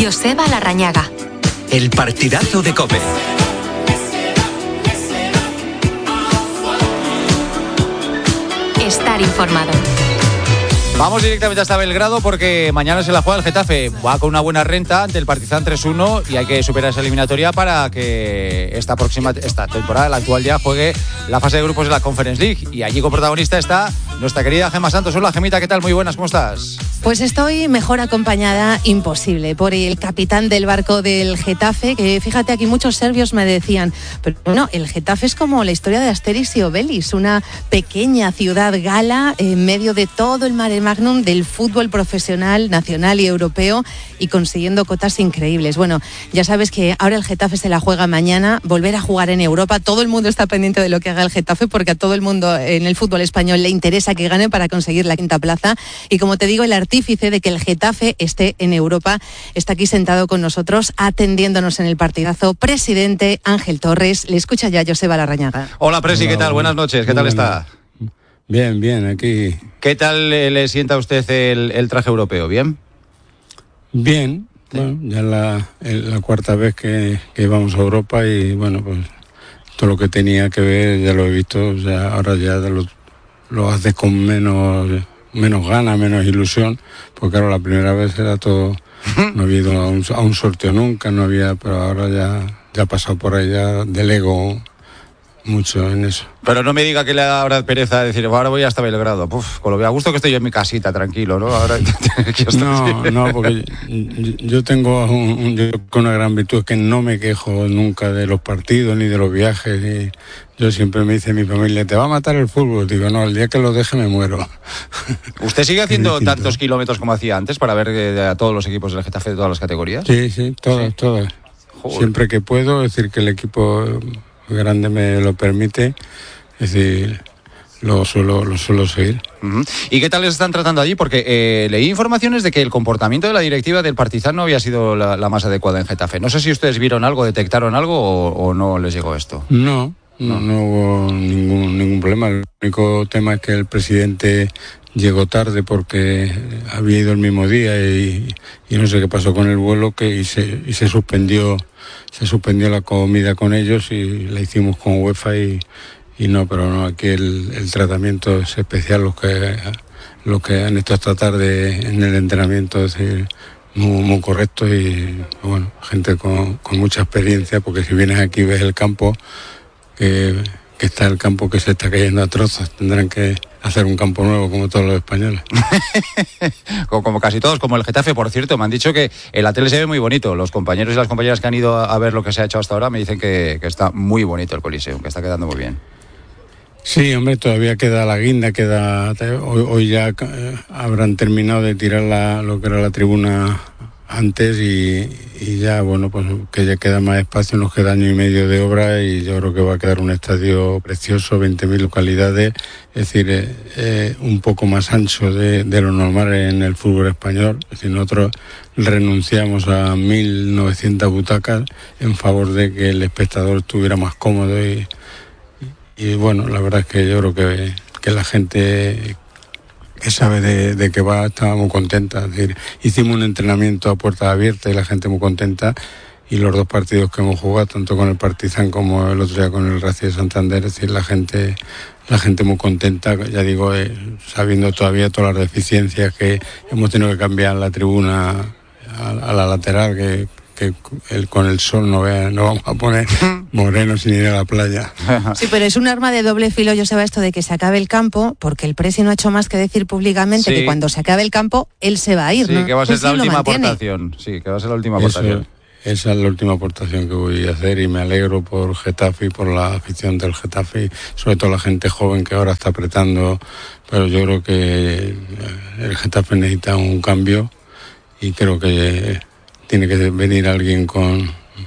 Joseba Larrañaga. El partidazo de COPE. Estar informado. Vamos directamente hasta Belgrado porque mañana se la juega el Getafe. Va con una buena renta ante el Partizan 3-1 y hay que superar esa eliminatoria para que esta temporada, la actual ya, juegue la fase de grupos de la Conference League. Y allí como protagonista está nuestra querida Gemma Santos. Hola, Gemita, ¿qué tal? Muy buenas, ¿cómo estás? Pues estoy mejor acompañada imposible por el capitán del barco del Getafe, que fíjate, aquí muchos serbios me decían, pero bueno, el Getafe es como la historia de Asterix y Obelix, una pequeña ciudad gala en medio de todo el mare magnum del fútbol profesional, nacional y europeo, y consiguiendo cotas increíbles. Bueno, ya sabes que ahora el Getafe se la juega mañana, volver a jugar en Europa. Todo el mundo está pendiente de lo que haga el Getafe porque a todo el mundo en el fútbol español le interesa que gane para conseguir la quinta plaza. Y como te digo, el artífice de que el Getafe esté en Europa está aquí sentado con nosotros atendiéndonos en el partidazo. Presidente Ángel Torres, le escucha ya Joseba Larrañaga. Hola, Presi, ¿qué tal? Buenas noches, ¿qué tal está? Bien, aquí. ¿Qué tal le sienta a usted el traje europeo? ¿Bien? Bien, sí. Bueno, ya la cuarta vez que vamos a Europa y bueno, pues todo lo que tenía que ver ya lo he visto, o sea, ahora ya lo haces con menos ganas, menos ilusión, porque claro, la primera vez era todo, no había ido a un sorteo nunca, no había, pero ahora ya ha pasado por ahí, ya delego mucho en eso. Pero no me diga que le da ahora pereza decir, ahora voy hasta Belgrado. Puf, con lo que a gusto que estoy yo en mi casita, tranquilo, ¿no? Ahora No, porque yo tengo una gran virtud, es que no me quejo nunca de los partidos ni de los viajes. Y yo siempre me dice mi familia, ¿te va a matar el fútbol? Digo, no, el día que lo deje me muero. ¿Usted sigue haciendo tantos kilómetros como hacía antes para ver a todos los equipos del Getafe de todas las categorías? Sí, todas. Joder. Siempre que puedo, es decir, que el equipo grande me lo permite, es decir, lo suelo seguir. Uh-huh. ¿Y qué tal les están tratando allí? Porque leí informaciones de que el comportamiento de la directiva del Partizan no había sido la más adecuada en Getafe. No sé si ustedes vieron algo, detectaron algo o no les llegó esto. No hubo ningún problema. El único tema es que el presidente llegó tarde porque había ido el mismo día y no sé qué pasó con el vuelo y se suspendió la comida con ellos y la hicimos con UEFA y no, pero no, aquí el tratamiento es especial, lo que han hecho esta tarde en el entrenamiento, es decir, muy correcto y bueno, gente con mucha experiencia, porque si vienes aquí y ves el campo, que está el campo que se está cayendo a trozos, tendrán que hacer un campo nuevo como todos los españoles. como casi todos, como el Getafe, por cierto, me han dicho que el hotel se ve muy bonito. Los compañeros y las compañeras que han ido a ver lo que se ha hecho hasta ahora me dicen que está muy bonito el Coliseo, que está quedando muy bien. Sí, hombre, todavía queda la guinda, hoy ya habrán terminado de tirar lo que era la tribuna antes y ya, bueno, pues que ya queda más espacio, nos queda año y medio de obra y yo creo que va a quedar un estadio precioso, 20.000 localidades, es decir, un poco más ancho de lo normal en el fútbol español. Es decir, nosotros renunciamos a 1.900 butacas en favor de que el espectador estuviera más cómodo y bueno, la verdad es que yo creo que la gente que sabe de qué va estaba muy contenta. Es decir, hicimos un entrenamiento a puertas abiertas y la gente muy contenta, y los dos partidos que hemos jugado, tanto con el Partizan como el otro día con el Racing de Santander, es decir, la gente muy contenta, ya digo, sabiendo todavía todas las deficiencias que hemos tenido que cambiar la tribuna a la lateral, que con el sol no vamos a poner morenos sin ir a la playa. Sí, pero es un arma de doble filo, Joseba, esto de que se acabe el campo, porque el Presi no ha hecho más que decir públicamente que cuando se acabe el campo, él se va a ir, sí, ¿no? Que va a ser la última aportación. Sí, que va a ser la última aportación. Esa es la última aportación que voy a hacer y me alegro por Getafe y por la afición del Getafe, sobre todo la gente joven que ahora está apretando, pero yo creo que el Getafe necesita un cambio y creo que tiene que venir alguien con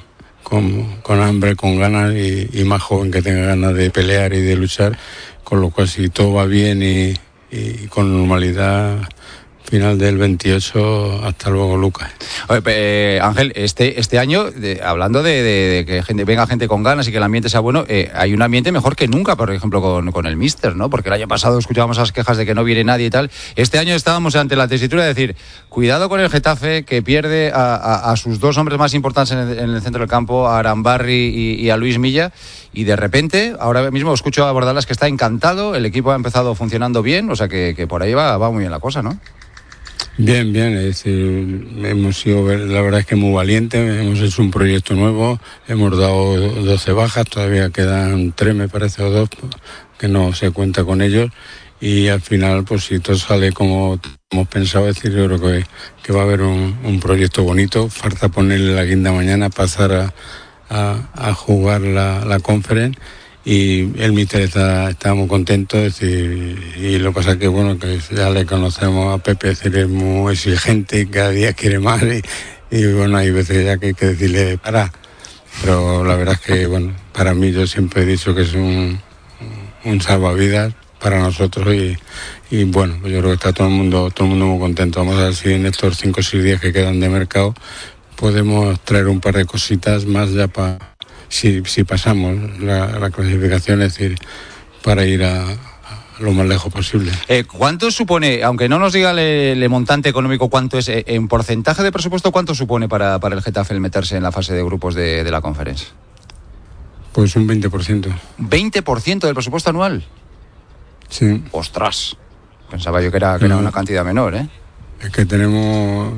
hambre, con ganas y más joven, que tenga ganas de pelear y de luchar, con lo cual si todo va bien y con normalidad, final del 28. Hasta luego, Lucas. Oye, Ángel, este año, hablando de que venga gente con ganas y que el ambiente sea bueno, hay un ambiente mejor que nunca, por ejemplo, con el míster, ¿no? Porque el año pasado escuchábamos las quejas de que no viene nadie y tal. Este año estábamos ante la tesitura de decir, cuidado con el Getafe, que pierde a sus dos hombres más importantes en el centro del campo, a Arambarri y a Luis Milla, y de repente, ahora mismo escucho a Bordalas que está encantado, el equipo ha empezado funcionando bien, o sea que por ahí va muy bien la cosa, ¿no? Bien, es decir, hemos sido, la verdad es que muy valientes, hemos hecho un proyecto nuevo, hemos dado 12 bajas, todavía quedan 3, me parece, o 2, que no se cuenta con ellos, y al final, pues si todo sale como hemos pensado, es decir, yo creo que va a haber un proyecto bonito, falta ponerle la guinda mañana, pasar a jugar la Conference. Y el míster está muy contento, es decir, y lo que pasa es que, bueno, que ya le conocemos a Pepe, es decir, es muy exigente y cada día quiere más y bueno, hay veces ya que hay que decirle para. Pero la verdad es que, bueno, para mí yo siempre he dicho que es un salvavidas para nosotros y bueno, yo creo que está todo el mundo muy contento. Vamos a ver si en estos 5 o 6 días que quedan de mercado podemos traer un par de cositas más ya para... Si pasamos la clasificación, es decir, para ir a lo más lejos posible. ¿Cuánto supone, aunque no nos diga el montante económico, cuánto es, en porcentaje de presupuesto, cuánto supone para el Getafe el meterse en la fase de grupos de la Conference? Pues un 20%. ¿20% del presupuesto anual? Sí. ¡Ostras! Pensaba yo que era una cantidad menor, ¿eh? Es que tenemos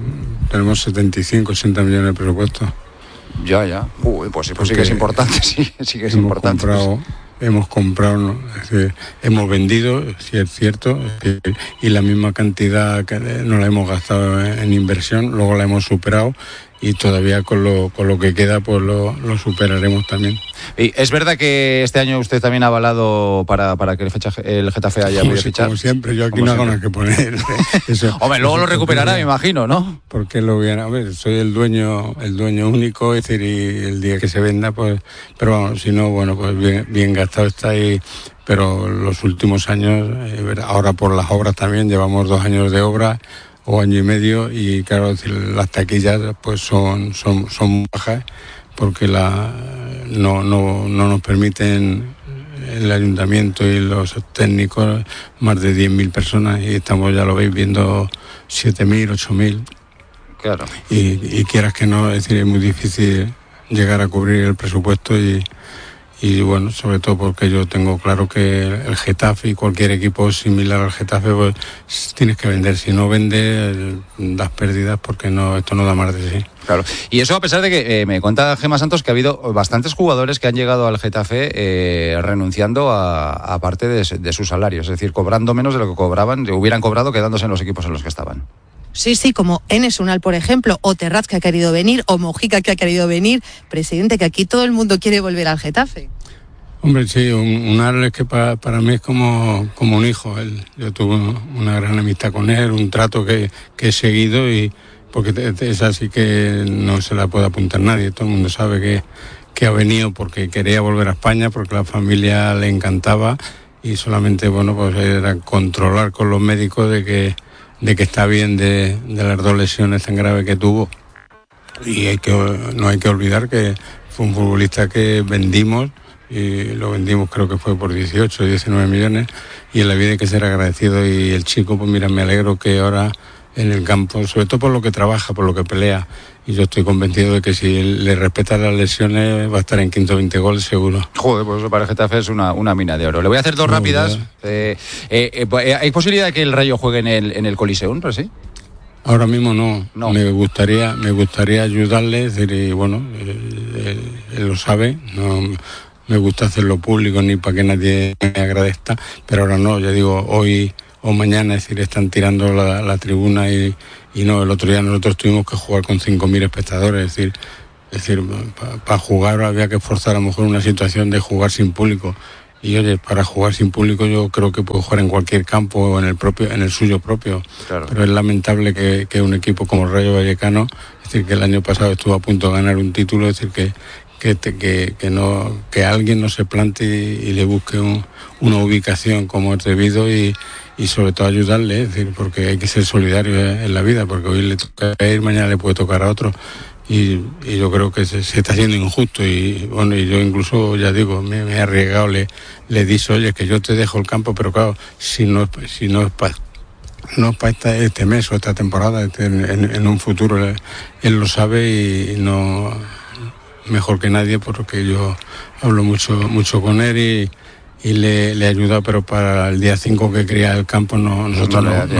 75, 80 millones de presupuesto. Ya. Pues sí que es importante, sí que es importante. Hemos comprado, es decir, hemos vendido, si es cierto, y la misma cantidad que no la hemos gastado en inversión, luego la hemos superado y todavía con lo que queda pues lo superaremos también. Y es verdad que este año usted también ha avalado para que el Getafe haya podido fichar. Como siempre, yo aquí no hago nada que poner. Hombre, luego lo recuperará, me imagino, ¿no? Porque soy el dueño único, es decir, y el día que se venda, pues, pero vamos, si no, bueno, pues bien gastado está ahí. Pero los últimos años, ahora por las obras también, llevamos 2 años de obra o año y medio, y claro, las taquillas pues son bajas porque no nos permiten el ayuntamiento y los técnicos más de 10.000 personas, y estamos, ya lo veis, viendo 7.000, 8.000. Claro. Y quieras que no, es decir, es muy difícil llegar a cubrir el presupuesto y bueno, sobre todo porque yo tengo claro que el Getafe y cualquier equipo similar al Getafe, pues tienes que vender. Si no vendes, das pérdidas porque esto no da más de sí. Claro. Y eso a pesar de que me cuenta Gemma Santos que ha habido bastantes jugadores que han llegado al Getafe renunciando a parte de sus salarios, es decir, cobrando menos de lo que hubieran cobrado quedándose en los equipos en los que estaban. Sí, como Enes Unal, por ejemplo, o Terraz, que ha querido venir, o Mojica, que ha querido venir. Presidente, que aquí todo el mundo quiere volver al Getafe. Hombre, sí, Unal es que para mí es como un hijo. Yo tuve una gran amistad con él, un trato que he seguido, y porque es así que no se la puede apuntar nadie. Todo el mundo sabe que ha venido porque quería volver a España, porque la familia le encantaba, y solamente, bueno, pues era controlar con los médicos de que está bien de las 2 lesiones tan graves que tuvo. Y no hay que olvidar que fue un futbolista que vendimos, y lo vendimos, creo que fue por 18 o 19 millones, y en la vida hay que ser agradecido. Y el chico, pues mira, me alegro que ahora en el campo, sobre todo por lo que trabaja, por lo que pelea, y yo estoy convencido de que si le respeta las lesiones va a estar en 15 o 20 goles seguro. Joder, pues eso para el Getafe es una mina de oro. Le voy a hacer 2 rápidas. ¿Hay posibilidad de que el Rayo juegue en el Coliseum, pero sí? Ahora mismo no. Me gustaría ayudarle, y bueno, él lo sabe, no me gusta hacerlo público ni para que nadie me agradezca, pero ahora no, ya digo, hoy o mañana, es decir, están tirando la tribuna y no, el otro día nosotros tuvimos que jugar con 5.000 espectadores, es decir, para jugar había que forzar a lo mejor una situación de jugar sin público, y oye, para jugar sin público yo creo que puedo jugar en cualquier campo o en el suyo propio. Claro. Pero es lamentable que un equipo como el Rayo Vallecano, es decir, que el año pasado estuvo a punto de ganar un título, es decir, que alguien no se plante y le busque una ubicación como es debido, y sobre todo ayudarle, es decir, porque hay que ser solidario en la vida, porque hoy le toca ir, mañana le puede tocar a otro. Y yo creo que se está haciendo injusto y bueno, y yo incluso, ya digo, me he arriesgado, le he dicho, oye, que yo te dejo el campo, pero claro, si no es para este mes o esta temporada, en un futuro, él lo sabe y no mejor que nadie, porque yo hablo mucho con él y le he ayudado, pero para el día 5 que quería el campo no es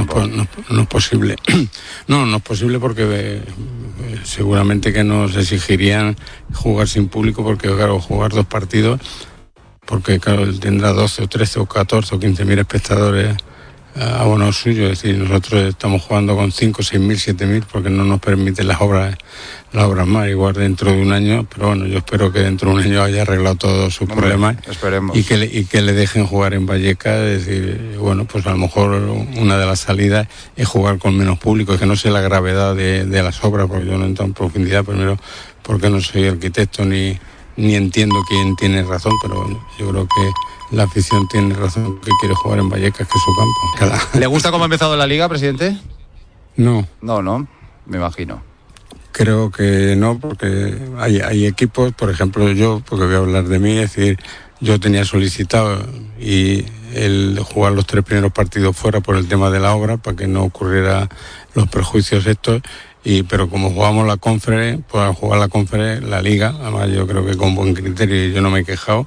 posible. No es posible porque seguramente que nos exigirían jugar sin público, porque claro, jugar 2 partidos, porque claro, él tendrá 12 o 13 o 14 o 15.000 espectadores abonados suyos, es decir, nosotros estamos jugando con 5, 6.000, 7.000 porque no nos permiten las obras más, igual dentro de un año, pero bueno, yo espero que dentro de un año haya arreglado todos sus problemas. Esperemos. y que le dejen jugar en Vallecas, es decir, bueno, pues a lo mejor una de las salidas es jugar con menos público, es que no sé la gravedad de las obras, porque yo no entro en profundidad, primero porque no soy arquitecto ni entiendo quién tiene razón, pero yo creo que la afición tiene razón, que quiere jugar en Vallecas, que es su campo. ¿Le gusta cómo ha empezado la Liga, presidente? No, me imagino. creo que no, porque hay equipos, por ejemplo yo, porque voy a hablar de mí, es decir, yo tenía solicitado y el jugar los 3 primeros partidos fuera por el tema de la obra, para que no ocurriera los perjuicios estos, pero como jugamos la Conference, pues al jugar la Conference, la Liga, además yo creo que con buen criterio, y yo no me he quejado,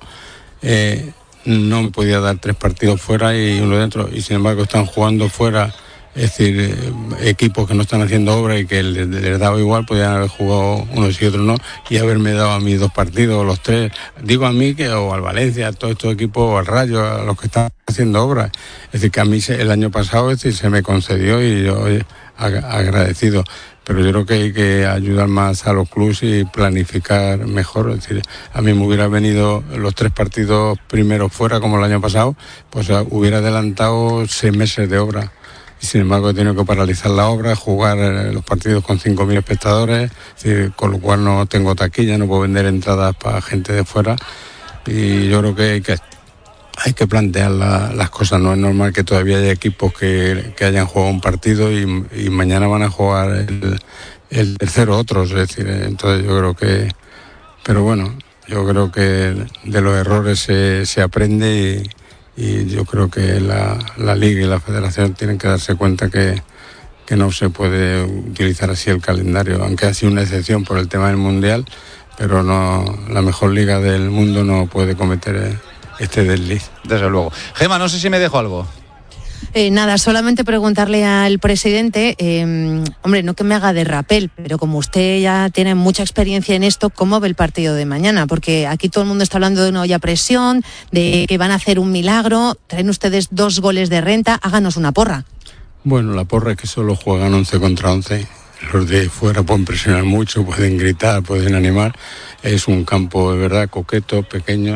no me podía dar 3 partidos fuera y uno dentro, y sin embargo están jugando fuera, es decir, equipos que no están haciendo obra y que les daba igual, podían haber jugado unos y otros no, y haberme dado a mí 2 partidos o los 3, digo a mí o al Valencia, a todos estos equipos, o al Rayo, a los que están haciendo obra, es decir, que a mí el año pasado se me concedió y yo agradecido. Pero yo creo que hay que ayudar más a los clubes y planificar mejor. Es decir, a mí me hubiera venido los 3 partidos primeros fuera, como el año pasado, pues hubiera adelantado 6 meses de obra. Y sin embargo he tenido que paralizar la obra, jugar los partidos con 5.000 espectadores, es decir, con lo cual no tengo taquilla, no puedo vender entradas para gente de fuera. Y yo creo que hay que plantear las cosas. No es normal que todavía haya equipos que hayan jugado un partido y mañana van a jugar el tercero otros, es decir, entonces yo creo que, pero bueno, yo creo que de los errores se aprende y yo creo que la Liga y la Federación tienen que darse cuenta que no se puede utilizar así el calendario, aunque ha sido una excepción por el tema del Mundial, pero no, la mejor liga del mundo no puede cometer este desliz. Desde luego. Gemma, no sé si me dejo algo. Nada, solamente preguntarle al presidente, hombre, no que me haga de rapel, pero como usted ya tiene mucha experiencia en esto, ¿cómo ve el partido de mañana? Porque aquí todo el mundo está hablando de una olla a presión, de que van a hacer un milagro, traen ustedes 2 goles de renta, háganos una porra. Bueno, la porra es que solo juegan 11 contra 11. Los de fuera pueden presionar mucho, pueden gritar, pueden animar. Es un campo de verdad coqueto, pequeño,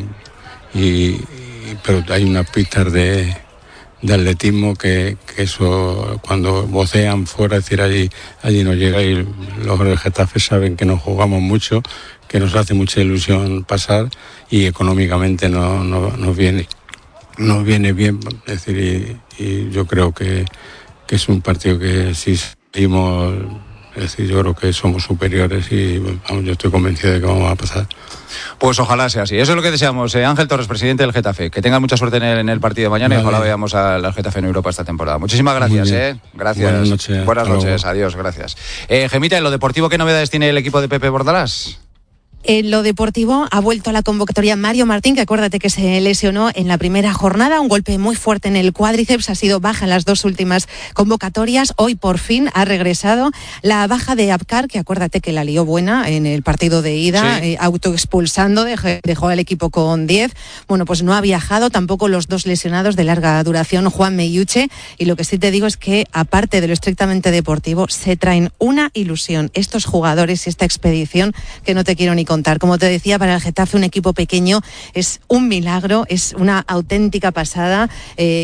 pero hay unas pistas de atletismo que eso, cuando vocean fuera, es decir, allí no llega, y los del Getafe saben que nos jugamos mucho, que nos hace mucha ilusión pasar y económicamente nos viene bien, es decir, y yo creo que es un partido que si seguimos, es decir, yo creo que somos superiores y vamos, yo estoy convencido de que vamos a pasar. Pues ojalá sea así. Eso es lo que deseamos. Ángel Torres, presidente del Getafe. Que tenga mucha suerte en el partido de mañana. Vale. Y ojalá veamos al Getafe en Europa esta temporada. Muchísimas gracias. Gracias. Buenas noches. Adiós. Gracias. Gemita, ¿en lo deportivo qué novedades tiene el equipo de Pepe Bordalás? En lo deportivo ha vuelto a la convocatoria Mario Martín, que acuérdate que se lesionó en la primera jornada, un golpe muy fuerte en el cuádriceps, ha sido baja en las 2 últimas convocatorias, hoy por fin ha regresado. La baja de Abkar, que acuérdate que la lió buena en el partido de ida, sí. Autoexpulsando, dejó al equipo con 10, bueno, pues no ha viajado, tampoco los 2 lesionados de larga duración, Juan Melluche, y lo que sí te digo es que, aparte de lo estrictamente deportivo, se traen una ilusión estos jugadores y esta expedición que no te quiero ni contar. Como te decía, para el Getafe un equipo pequeño es un milagro, es una auténtica pasada.